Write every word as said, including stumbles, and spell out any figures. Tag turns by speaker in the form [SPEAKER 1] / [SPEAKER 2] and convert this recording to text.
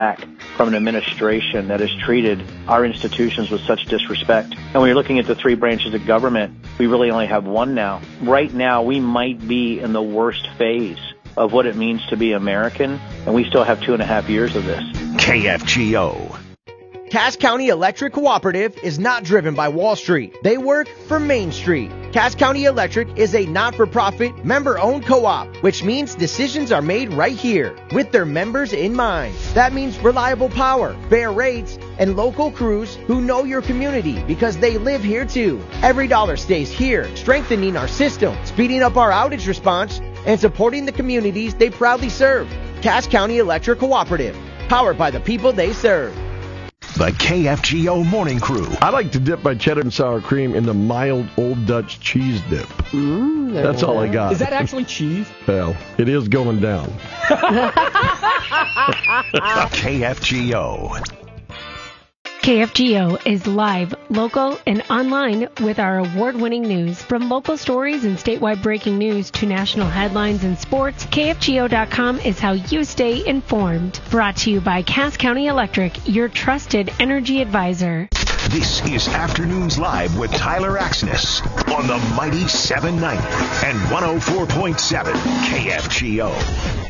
[SPEAKER 1] back from an administration that has treated our institutions with such disrespect. And when you're looking at the three branches of government, we really only have one now. Right now, we might be in the worst phase of what it means to be American, and we still have two and a half years of this.
[SPEAKER 2] K F G O.
[SPEAKER 3] Cass County Electric Cooperative is not driven by Wall Street. They work for Main Street. Cass County Electric is a not-for-profit, member-owned co-op, which means decisions are made right here with their members in mind. That means reliable power, fair rates, and local crews who know your community because they live here too. Every dollar stays here, strengthening our system, speeding up our outage response, and supporting the communities they proudly serve. Cass County Electric Cooperative, powered by the people they serve.
[SPEAKER 2] The K F G O Morning Crew.
[SPEAKER 4] I like to dip my cheddar and sour cream in the mild Old Dutch cheese dip. Mm, That's all I got.
[SPEAKER 5] Is that actually cheese?
[SPEAKER 4] Well, it is going down.
[SPEAKER 2] K F G O.
[SPEAKER 6] K F G O is live, local, and online with our award-winning news. From local stories and statewide breaking news to national headlines and sports, K F G O dot com is how you stay informed. Brought to you by Cass County Electric, your trusted energy advisor.
[SPEAKER 2] This is Afternoons Live with Tyler Axness on the mighty seven ninety and one oh four point seven K F G O.